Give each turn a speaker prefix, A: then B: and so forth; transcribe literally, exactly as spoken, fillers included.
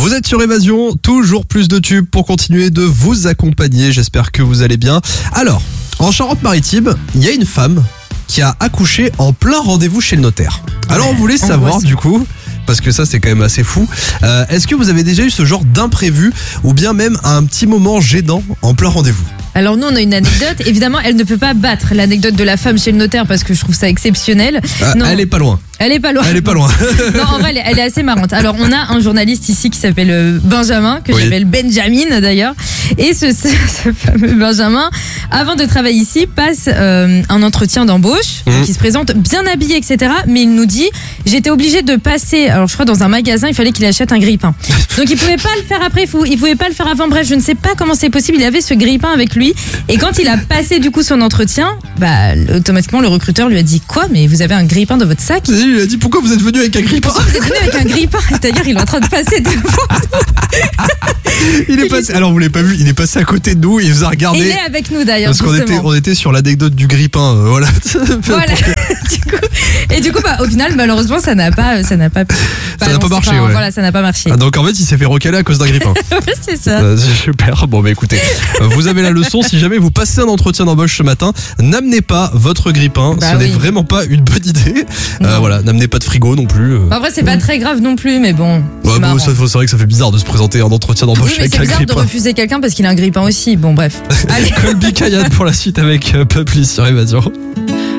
A: Vous êtes sur Évasion, toujours plus de tubes pour continuer de vous accompagner. J'espère que vous allez bien. Alors, en Charente-Maritime, il y a une femme qui a accouché en plein rendez-vous chez le notaire. Alors on voulait savoir du coup, parce que ça c'est quand même assez fou, euh, est-ce que vous avez déjà eu ce genre d'imprévu ou bien même un petit moment gênant en plein rendez-vous ?
B: Alors nous on a une anecdote, évidemment elle ne peut pas battre l'anecdote de la femme chez le notaire parce que je trouve ça exceptionnel.
A: Euh,
B: non,
A: elle est pas loin.
B: Elle est pas loin.
A: Elle est pas loin.
B: Non, en vrai, elle est, elle est assez marrante. Alors, on a un journaliste ici qui s'appelle euh, Benjamin, que
A: Oui.
B: j'appelle Benjamin d'ailleurs. Et ce, ce, ce fameux Benjamin, avant de travailler ici, passe euh, un entretien d'embauche,
A: Mmh.
B: qui se présente bien habillé, et cetera. Mais il nous dit, j'étais obligé de passer, alors je crois dans un magasin, il fallait qu'il achète un grille-pain. Donc, il pouvait pas le faire après, il faut- il pouvait pas le faire avant. Bref, je ne sais pas comment c'est possible. Il avait ce grille-pain avec lui. Et quand il a passé du coup son entretien, bah, automatiquement, le recruteur lui a dit, quoi, mais vous avez un grille-pain dans votre sac?
A: Il lui a dit pourquoi vous êtes venu avec un grille-pain ?
B: Vous êtes venu avec un grille-pain, c'est-à-dire il est en train de passer devant.
A: Il est passé. Alors vous l'avez pas vu, il est passé à côté de nous, il nous a regardé.
B: Il est avec nous d'ailleurs.
A: Parce qu'on était,
B: justement.
A: on était sur l'anecdote du grille-pain, euh, voilà.
B: Voilà. Du coup- et du coup, bah, au final, malheureusement, ça n'a pas, ça n'a pas.
A: Ça n'a pas marché,
B: Enfin,
A: ouais.
B: Voilà, ça n'a pas marché.
A: Ah, donc en fait, il s'est fait recaler à cause d'un grille-pain.
B: Ouais, c'est ça.
A: Euh, c'est super. Bon, bah écoutez, euh, vous avez la leçon. Si jamais vous passez un entretien d'embauche ce matin, n'amenez pas votre grille-pain.
B: Bah
A: Ce n'est
B: oui.
A: vraiment pas une bonne idée. Euh,
B: Non.
A: voilà, n'amenez pas de frigo non plus. euh.
B: Bon, après, c'est pas très grave non plus, mais bon.
A: Ouais,
B: c'est
A: bon,
B: marrant.
A: ça, c'est vrai que ça fait bizarre de se présenter en entretien
B: Oui,
A: d'embauche
B: mais
A: avec
B: c'est
A: un
B: bizarre de
A: grille-pain.
B: refuser quelqu'un parce qu'il a un grille-pain aussi. Bon, bref. Allez.
A: Colby Kayad pour la suite avec euh, Peuple sur Évasion.